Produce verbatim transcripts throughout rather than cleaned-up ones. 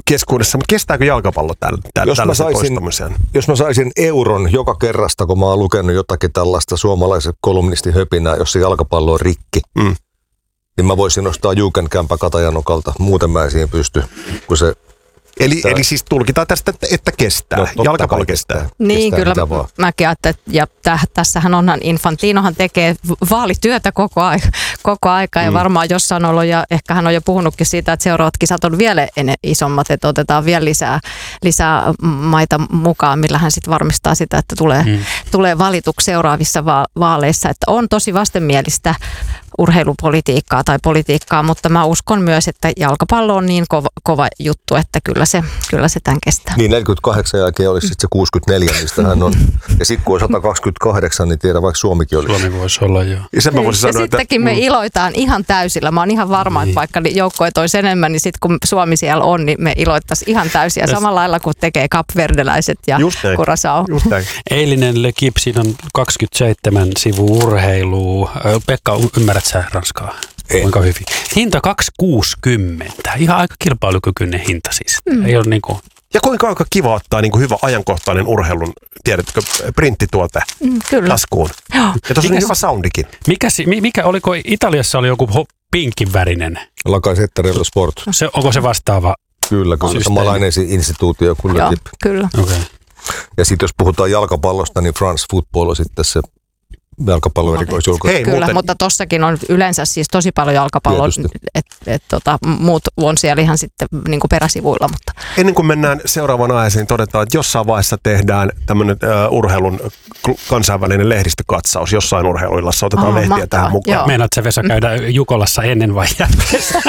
keskuudessa, mutta kestääkö jalkapallo täl, täl, jos tällaisen mä saisin, toistamiseen? Jos mä saisin euron joka kerrasta, kun mä oon lukenut jotakin tällaista suomalaisen kolumnistin höpinää, jos se jalkapallo on rikki, mm. niin mä voisin nostaa Juukenkämpä Katajanokalta. Muuten mä en siihen pysty, kun se... Eli, eli siis tulkitaan tästä, että, että kestää. No, jalkapallo kestää. kestää. Niin, kestää kyllä mäkin ajattelen, ja täh, tässähän onhan Infantinohan tekee vaalityötä koko aika, koko aika ja mm. varmaan jossain ollut, ja ehkä hän on jo puhunutkin siitä, että seuraavat kisat on vielä isommat, että otetaan vielä lisää, lisää maita mukaan, millä hän sitten varmistaa sitä, että tulee, mm. tulee valituksi seuraavissa va- vaaleissa. Että on tosi vastenmielistä urheilupolitiikkaa tai politiikkaa, mutta mä uskon myös, että jalkapallo on niin kova, kova juttu, että kyllä se, kyllä se tämän kestää. Niin neljäkymmentäkahdeksan jälkeen olisi sitten se kuusikymmentäneljä, mistä hän on. Ja sitten kun on sata kaksikymmentäkahdeksan, niin tiedä vaikka Suomikin olisi. Suomi voisi olla, joo. Ja, sen mä ja sanoa, sittenkin että, me iloitaan ihan täysillä. Mä oon ihan varma, niin. että vaikka joukkoja toisi enemmän, niin sitten kun Suomi siellä on, niin me iloittaisiin ihan täysin. Ja samalla lailla kuin tekee kapverdeläiset ja Curaçao. Eilinen Le Kip, siinä on kaksikymmentäseitsemän sivu urheilua. Pekka, ymmärrät sä ranskaa? Ei. Kuinka hyvin? Hinta kaksi kuusikymmentä. Ihan aika kilpailukykyinen hinta siis. Mm. Ei ole niin kuin... Ja kuinka aika kiva ottaa niin kuin hyvä ajankohtainen urheilun, tiedätkö, printtituote mm, taskuun. Joo. Ja tuossa on niin hyvä soundikin. Mikä, mikä oliko, Italiassa oli joku pinkin värinen? La Gazzetta dello Sport. Se, onko se vastaava? Kyllä, kyllä samanlainen instituutio kuin Le Kip. Kyllä. Okay. Ja sitten jos puhutaan jalkapallosta, niin France Football on sitten se jalkapallon erikoisjulkaisu. Kyllä, muuten... mutta tossakin on yleensä siis tosi paljon jalkapalloa, että et, tota, muut on siellä ihan sitten niin kuin peräsivuilla. Mutta. Ennen kuin mennään seuraavaan aiheeseen, todetaan, että jossain vaiheessa tehdään tämmöinen uh, urheilun kansainvälinen lehdistökatsaus. Jossain urheiluillassa otetaan oh, lehtiä mahtava. Tähän mukaan. Meinaat sä, Vesa, käydä Jukolassa ennen vai jälkeen?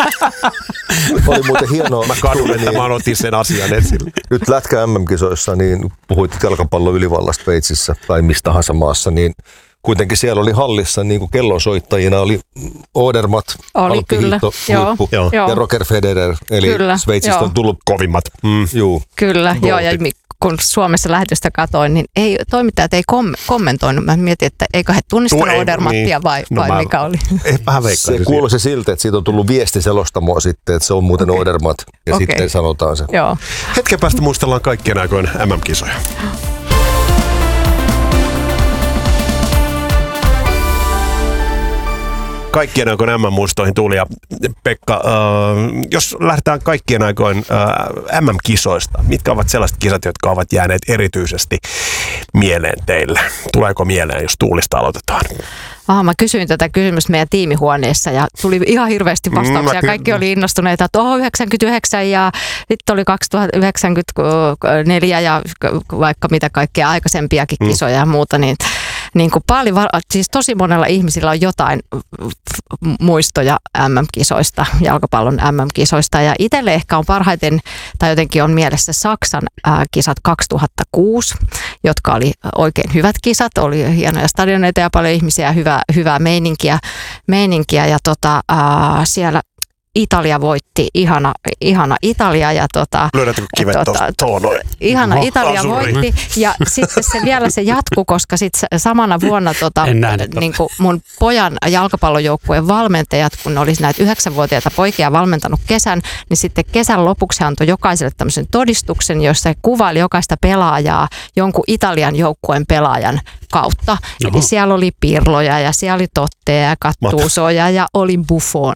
Oli muuten hienoa. Mä kadun, että mä otin sen asian esille. Nyt Lätkä M M-kisoissa, niin puhuit jalkapallon ylivallasta Sveitsissä tai mistä tahansa maassa, niin kuitenkin siellä oli hallissa niin kuin kellonsoittajina oli Odermatt, Alppihiihto, huippu ja Roger Federer, eli kyllä, Sveitsistä joo. on tullut kovimmat. Mm. Juu. Kyllä, joo, ja kun Suomessa lähetystä katoin, niin ei, toimittajat ei kom- kommentoinut. Mä mietin, että eikö he tunnistanut Odermattia niin. vai, no vai mikä oli. Ei vähän veikkaa. Se kuuluu se siltä, että siitä on tullut viesti selostamoa sitten, että se on muuten okay. Odermatt ja okay. sitten sanotaan se. Joo. Hetken päästä muistellaan kaikkien aikojen M M-kisoja. Kaikkien aikojen M M-muistoihin tuli ja Pekka, äh, jos lähdetään kaikkien aikojen äh, M M-kisoista, mitkä ovat sellaiset kisat, jotka ovat jääneet erityisesti mieleen teille? Tuleeko mieleen, jos Tuulista aloitetaan? Ah, mä kysyin tätä kysymystä meidän tiimihuoneessa ja tuli ihan hirveästi vastauksia. Kaikki oli innostuneita, että oh, yhdeksänkymmentäyhdeksän ja sitten oli kaksituhattayhdeksänkymmentäneljä ja vaikka mitä kaikkea aikaisempiakin kisoja ja muuta. Niin, niin kuin paljon, siis tosi monella ihmisillä on jotain muistoja M M-kisoista, jalkapallon M M-kisoista. Ja itselle ehkä on parhaiten, tai jotenkin on mielessä Saksan ää, kisat kaksituhattakuusi, jotka oli oikein hyvät kisat. Oli hienoja stadioneita ja paljon ihmisiä ja hyvää, hyvää meininkiä, meininkiä. Ja tota, ää, siellä Italia voitti, ihana, ihana Italia ja tota, löydätkö kivet tuosta tuohon noin? Ihana Mo, Italia asuri. Voitti ja sitten se vielä se jatkuu, koska sitten samana vuonna tota, niin kuin mun pojan jalkapallojoukkueen valmentajat, kun ne olisi näitä yhdeksänvuotiaita poikia valmentanut kesän, niin sitten kesän lopuksi antoi jokaiselle tämmöisen todistuksen, jossa se kuvaili jokaista pelaajaa jonkun Italian joukkueen pelaajan kautta. Oho. Eli siellä oli Pirloja ja siellä oli Tottea ja Gattusoja ja oli Buffon.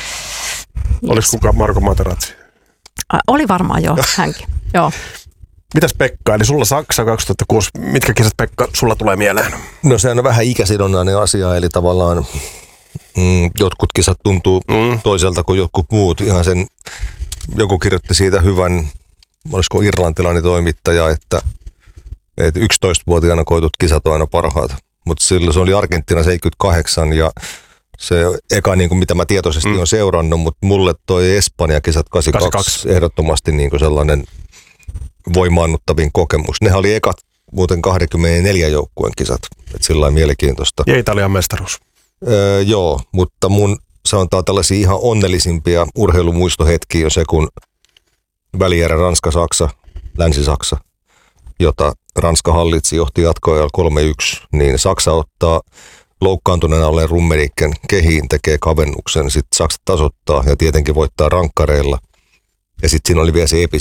Olis kukaan Marko Materazzi? Oli varmaan joo, hänkin. Joo. Mitäs Pekka, eli sulla Saksa kaksituhattakuusi, mitkä kisat Pekka sulla tulee mieleen? No se on vähän ikäsidonnainen asia, eli tavallaan mm, jotkut kisat tuntuu mm. toiselta kuin jotkut muut. Ihan sen, joku kirjoitti siitä hyvän, olisiko irlantilainen toimittaja, että, että yksitoistavuotiaana koitut kisat on aina parhaat. Mutta silloin se oli Argentiina seitsemänkymmentäkahdeksan ja se eka, niin kuin mitä mä tietoisesti mm. olen seurannut, mutta mulle toi Espanja-kisat kahdeksankymmentäkaksi ehdottomasti niin kuin sellainen voimaannuttavin kokemus. Nehän oli ekat muuten kaksikymmentäneljä joukkueen kisat, että sillä lailla mielenkiintoista. Ja Italian mestaruus. Öö, joo, mutta mun sanotaan tällaisia ihan onnellisimpia urheilumuistohetkiä on se, kun välierä Ranska-Saksa, Länsi-Saksa, jota Ranska hallitsi, johti jatkoajalla kolme yksi, niin Saksa ottaa loukkaantuneena olleen Rummenicken kehiin, tekee kavennuksen, sitten Saksa tasoittaa ja tietenkin voittaa rankkareilla. Ja sitten siinä oli vielä se episin